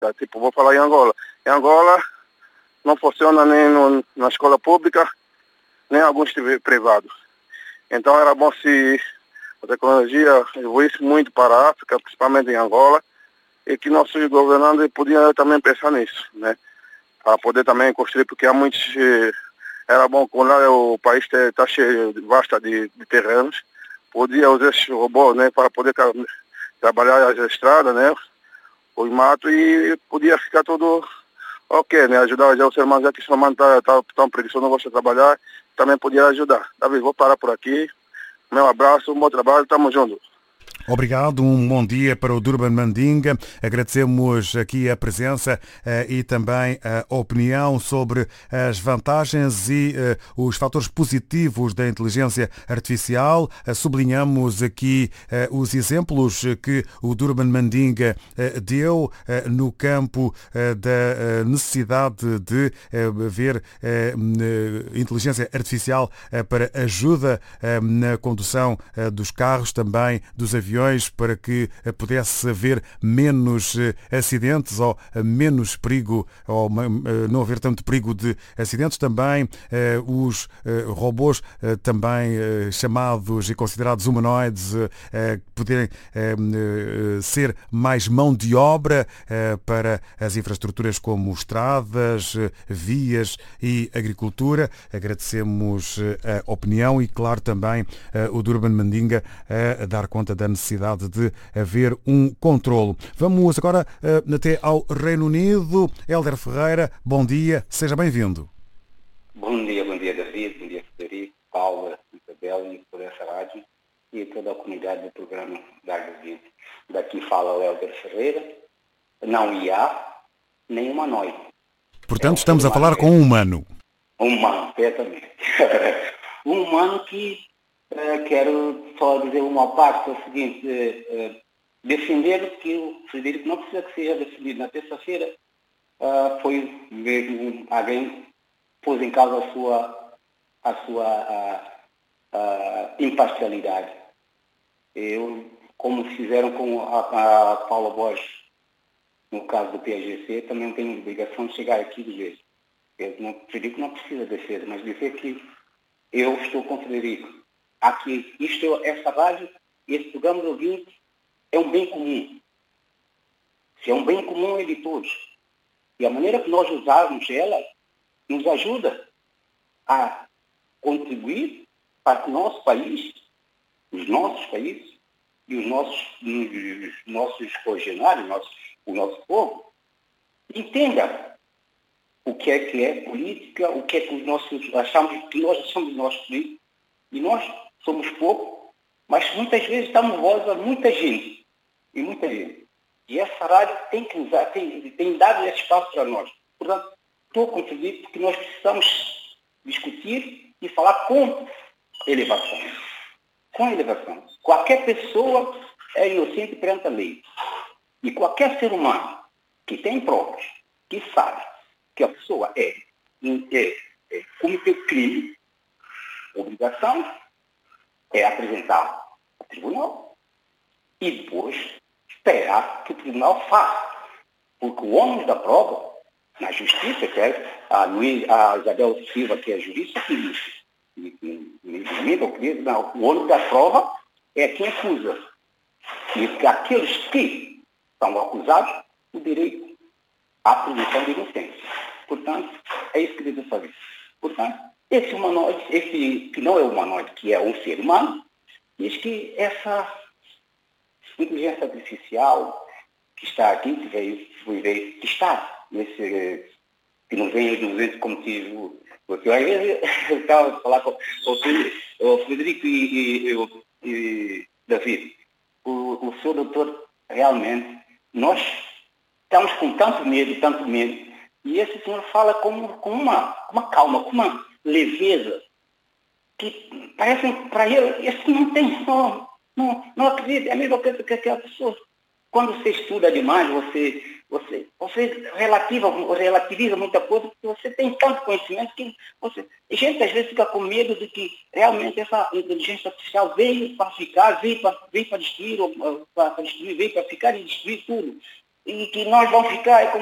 Tipo, vou falar em Angola. Em Angola não funciona nem na escola pública, nem alguns privados. Então era bom se a tecnologia evoluísse muito para a África, principalmente em Angola, e que nossos governantes podiam também pensar nisso, né? Para poder também construir, porque há muitos... Era bom quando lá o país está cheio, vasta de terrenos, podia usar esses robôs, né, para poder trabalhar as estradas, né, os matos, e podia ficar tudo ok, né, ajudar já o ser humano, já que o ser humano está tão preguiçoso, não gosta de trabalhar, também podia ajudar. Davi, vou parar por aqui. Meu abraço, um bom trabalho, tamo junto. Obrigado, um bom dia para o Durban Mandinga. Agradecemos aqui a presença e também a opinião sobre as vantagens e os fatores positivos da inteligência artificial. Sublinhamos aqui os exemplos que o Durban Mandinga deu no campo da necessidade de haver inteligência artificial para ajuda na condução dos carros, também dos aviões, para que pudesse haver menos acidentes ou menos perigo, ou não haver tanto perigo de acidentes. Também os robôs, também chamados e considerados humanoides, poderem ser mais mão de obra para as infraestruturas como estradas, vias e agricultura. Agradecemos a opinião e, claro, também o Durban Mandinga a dar conta da necessidade de haver um controlo. Vamos agora até ao Reino Unido. Hélder Ferreira, bom dia, seja bem-vindo. Bom dia David, bom dia Frederico, Paula, Isabel e por essa rádio e toda a comunidade do programa da David. Daqui fala o Hélder Ferreira, não IA, nem humanoide. Portanto, estamos a falar com um humano. Um humano, certamente. Um humano que quero só dizer uma parte, é o seguinte, defender que o Frederico não precisa que seja defendido. Na terça-feira foi mesmo alguém pôs em causa a sua imparcialidade. Como fizeram com a Paula Bosch, no caso do PAGC, também tenho obrigação de chegar aqui e dizer. O Frederico não precisa defesa, mas dizer que eu estou com o Frederico. Aqui, essa rádio, esse programa de ouvintes é um bem comum. Se é um bem comum, é de todos. E a maneira que nós usarmos ela nos ajuda a contribuir para que o nosso país, os nossos países e os nossos congêneres, o nosso povo, entenda o que é política, o que é que nós achamos do nosso país. E nós somos poucos, mas muitas vezes damos voz a muita gente. E essa rádio tem que usar, tem dado esse espaço para nós. Portanto, estou contribuindo porque nós precisamos discutir e falar com elevação. Qualquer pessoa é inocente perante a lei. E qualquer ser humano que tem provas, que sabe que a pessoa cometeu crime, obrigação é apresentar ao tribunal e depois esperar que o tribunal faça. Porque o ônus da prova, na justiça, que é a Isabel Silva, que é jurista, que diz, o ônus da prova é quem acusa. E aqueles que são acusados, o direito à presunção de inocência. Portanto, é isso que devemos fazer. Portanto, esse humanoide, esse que não é humanoide, que é um ser humano, diz que essa inteligência artificial que está aqui, que está nesse, que não vem como diz porque às vezes eu estava a falar com o Frederico e David, o senhor doutor, realmente, nós estamos com tanto medo, e esse senhor fala com uma calma, com uma leveza, que parece para ele, isso não tem som, não acredita, é a mesma coisa que aquela pessoa. Quando você estuda demais, você relativiza muita coisa, porque você tem tanto conhecimento que a gente às vezes fica com medo de que realmente essa inteligência artificial veio para ficar, veio para destruir, veio para ficar e destruir tudo. e que nós vamos ficar